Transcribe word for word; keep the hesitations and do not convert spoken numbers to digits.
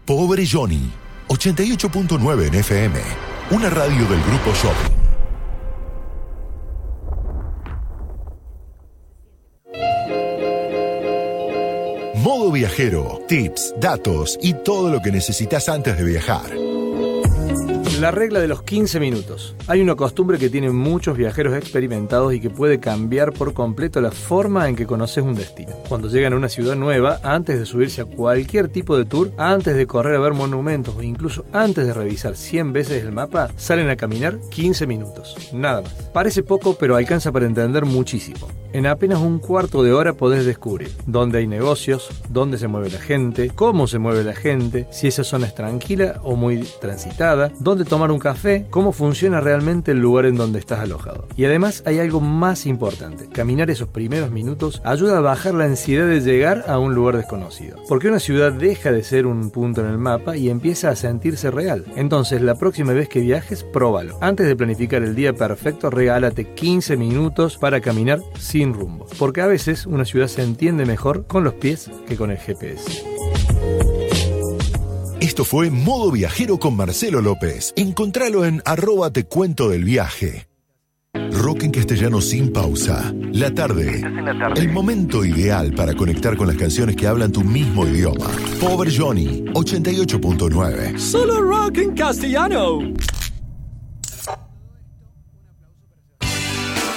Pobre Johnny, ochenta y ocho punto nueve en F M, una radio del Grupo Shopping. Modo Viajero, tips, datos y todo lo que necesitas antes de viajar. La regla de los quince minutos. Hay una costumbre que tienen muchos viajeros experimentados y que puede cambiar por completo la forma en que conoces un destino. Cuando llegan a una ciudad nueva, antes de subirse a cualquier tipo de tour, antes de correr a ver monumentos o incluso antes de revisar cien veces el mapa, salen a caminar quince minutos. Nada más. Parece poco, pero alcanza para entender muchísimo. En apenas un cuarto de hora podés descubrir dónde hay negocios, dónde se mueve la gente, cómo se mueve la gente, si esa zona es tranquila o muy transitada, dónde tomar un café, cómo funciona realmente el lugar en donde estás alojado. Y además hay algo más importante. Caminar esos primeros minutos ayuda a bajar la ansiedad de llegar a un lugar desconocido. Porque una ciudad deja de ser un punto en el mapa y empieza a sentirse real. Entonces, la próxima vez que viajes, próbalo. Antes de planificar el día perfecto, regálate quince minutos para caminar sin rumbo. Porque a veces una ciudad se entiende mejor con los pies que con el G P S. Esto fue Modo Viajero con Marcelo López. Encontralo en arroba te cuento del viaje. Rock en castellano sin pausa. La tarde. la tarde. El momento ideal para conectar con las canciones que hablan tu mismo idioma. Pobre Johnny, ochenta y ocho punto nueve. Solo rock en castellano.